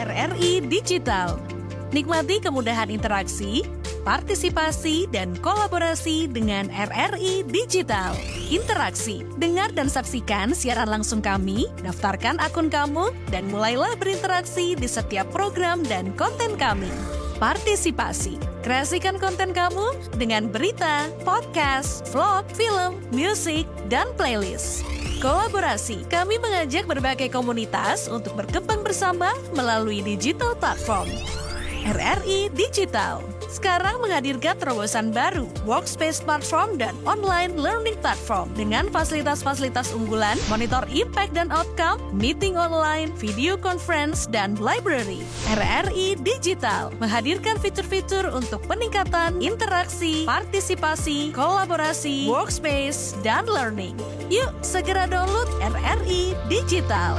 RRI Digital. Nikmati kemudahan interaksi, partisipasi, dan kolaborasi dengan RRI Digital. Interaksi, dengar dan saksikan siaran langsung kami, daftarkan akun kamu, dan mulailah berinteraksi di setiap program dan konten kami. Partisipasi, kreasikan konten kamu dengan berita, podcast, vlog, film, musik, dan playlist. Kolaborasi, kami mengajak berbagai komunitas untuk berkembang bersama melalui digital platform. RRI Digital sekarang menghadirkan terobosan baru, workspace platform dan online learning platform dengan fasilitas-fasilitas unggulan, monitor impact dan outcome, meeting online, video conference, dan library. RRI Digital menghadirkan fitur-fitur untuk peningkatan interaksi, partisipasi, kolaborasi, workspace, dan learning. Yuk, segera download RRI Digital.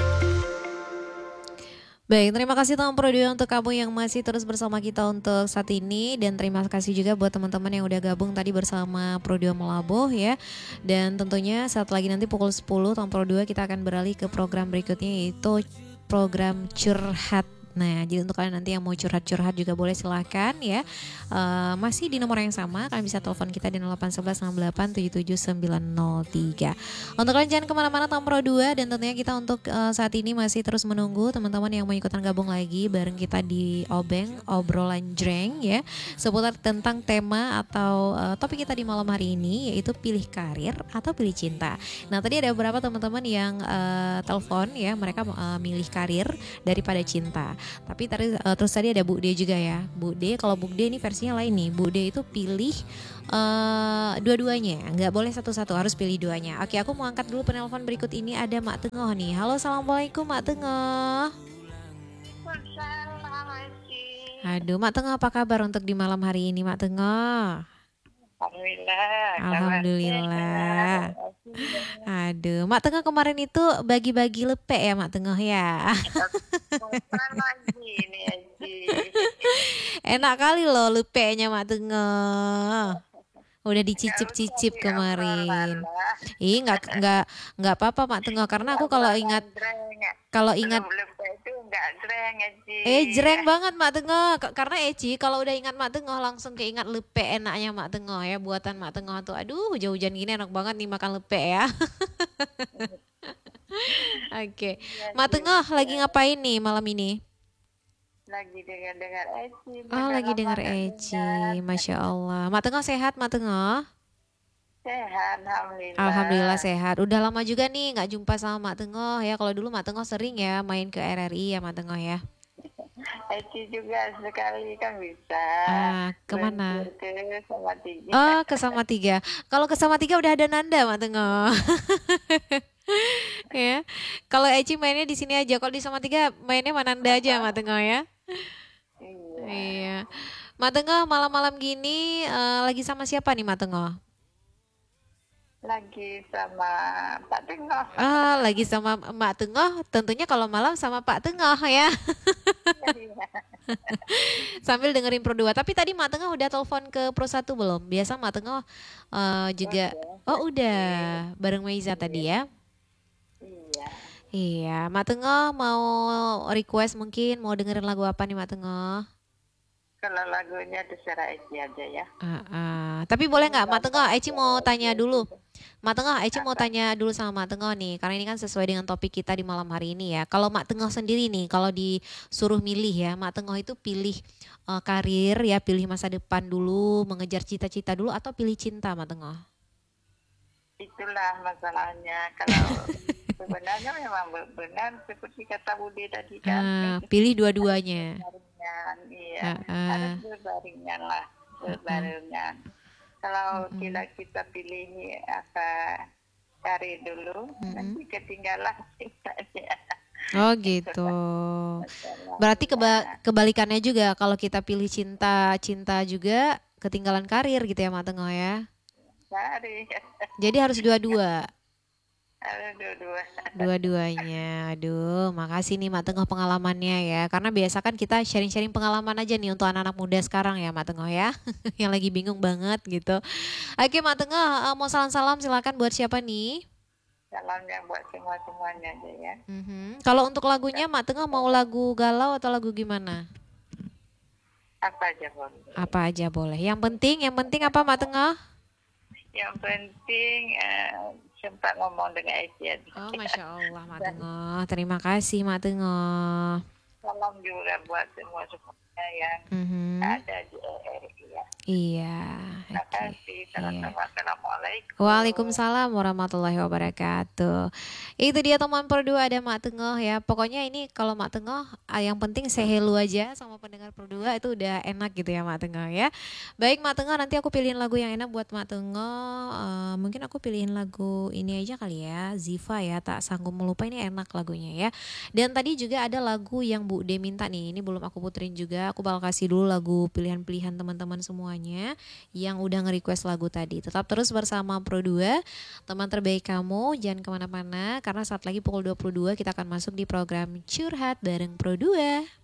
Baik, terima kasih teman Prodio untuk kamu yang masih terus bersama kita untuk saat ini. Dan terima kasih juga buat teman-teman yang udah gabung tadi bersama Prodio Melabuh ya. Dan tentunya saat lagi nanti pukul 10 teman Prodio kita akan beralih ke program berikutnya, yaitu program curhat. Nah, jadi untuk kalian nanti yang mau curhat-curhat juga boleh silahkan ya. Masih di nomor yang sama, kalian bisa telepon kita di 081168777903. Untuk kalian jangan kemana-mana, Tom Pro 2. Dan tentunya kita untuk saat ini masih terus menunggu teman-teman yang mau ikutan gabung lagi bareng kita di Obeng, obrolan jreng ya, seputar tentang tema atau topik kita di malam hari ini, yaitu pilih karir atau pilih cinta. Nah, tadi ada beberapa teman-teman yang telepon ya, mereka milih karir daripada cinta. Tapi terus tadi ada Bu D juga ya. Bu D, kalau Bu D ini versinya lain nih. Bu D itu pilih dua-duanya, nggak boleh satu-satu, harus pilih duanya. Oke, aku mau angkat dulu penelpon berikut ini. Ada Mak Tengah nih. Halo, assalamualaikum Mak Tengah. Aduh, Mak Tengah apa kabar untuk di malam hari ini Mak Tengah? Alhamdulillah. Aduh, Mak Tengah kemarin itu bagi-bagi lepek ya Mak Tengah ya. Enak kali loh lepeknya Mak Tengah. Udah dicicip-cicip kemarin. Ih, nggak apa-apa Mak Tengah, karena aku kalau ingat jreng banget Mak Tengah. Karena Eci kalau udah ingat Mak Tengah langsung keingat lepek enaknya Mak Tengah ya, buatan Mak Tengah tuh. Aduh, hujan-hujan gini enak banget nih makan lepek ya. Oke. Mak Tengah lagi ngapain nih malam ini? Lagi dengar Eci. Oh, lagi dengar Eci. Masya Allah. Mak Tengah sehat Mak Tengah? Sehat, alhamdulillah. Alhamdulillah sehat. Udah lama juga nih nggak jumpa sama Mak Tengah ya. Kalau dulu Mak Tengah sering ya main ke RRI ya Mak Tengah ya. Eci juga sekali kan bisa. Kemana? Ke Salatiga. Oh, ke Salatiga. Kalau ke Salatiga udah ada Nanda Mak Tengah. Ya. Kalau Eci mainnya di sini aja. Kalau di Salatiga mainnya sama Nanda aja Mak Tengah ya. Iya. Mak Tengah malam-malam gini lagi sama siapa nih Mak Tengah? Lagi sama Pak Tengah. Lagi sama Mak Tengah. Tentunya kalau malam sama Pak Tengah ya. Sambil dengerin Pro 2. Tapi tadi Mak Tengah udah telepon ke Pro 1 belum? Biasa Mak Tengah juga. Oh udah. Bareng Maiza tadi ya. Iya, Mak Tengah mau request mungkin mau dengerin lagu apa nih Mak Tengah? Kalau lagunya terserah Eci aja ya. Tapi boleh nggak Mak Tengah? Eci mau tanya dulu. Mak Tengah, Eci mau tanya dulu sama Mak Tengah nih, karena ini kan sesuai dengan topik kita di malam hari ini ya. Kalau Mak Tengah sendiri nih, kalau disuruh milih ya, Mak Tengah itu pilih karir ya, pilih masa depan dulu, mengejar cita-cita dulu, atau pilih cinta Mak Tengah? Itulah masalahnya. Kalau sebenarnya memang benar seperti kata Budi tadi kan. Pilih dua-duanya. Iya, harus berbarengan lah, berbarengan. Kalau kita pilih apa cari dulu, nanti ketinggalan cintanya. Oh gitu. Berarti kebalikannya juga, kalau kita pilih cinta juga ketinggalan karir gitu ya Mak Tengah ya. Cari. Jadi harus dua-dua. Dua-dua. Dua-duanya. Aduh, makasih nih Mak Tengah pengalamannya ya. Karena biasa kan kita sharing-sharing pengalaman aja nih untuk anak-anak muda sekarang ya Mak Tengah ya. Yang lagi bingung banget gitu. Oke Mak Tengah, mau salam-salam silakan buat siapa nih? Salamnya buat semua-semuanya aja ya. Kalau untuk lagunya Mak Tengah mau lagu galau atau lagu gimana? Apa aja boleh. Apa aja boleh. Yang penting apa Mak Tengah? Yang penting sempat ngomong dengan Aisyah. Oh, Masya Allah Mak Tengah. Terima kasih Mak Tengah. Salam juga buat semua-semuanya yang ada di RRI ya. Iya. Terima kasih. Assalamualaikum. Waalaikumsalam warahmatullahi wabarakatuh. Itu dia teman Perdua ada Mak Tengah ya. Pokoknya ini kalau Mak Tengah yang penting say hello aja sama pendengar Perdua itu udah enak gitu ya Mak Tengah ya. Baik Mak Tengah, nanti aku pilihin lagu yang enak buat Mak Tengah. Mungkin aku pilihin lagu ini aja kali ya, Ziva ya, Tak Sanggup Melupa, ini enak lagunya ya. Dan tadi juga ada lagu yang Bu De minta nih, ini belum aku puterin juga. Aku bakal kasih dulu lagu pilihan-pilihan teman-teman semuanya yang udah nge-request lagu tadi. Tetap terus bersama Pro2, teman terbaik kamu. Jangan kemana-mana karena saat lagi pukul 22 kita akan masuk di program Curhat bareng Pro2.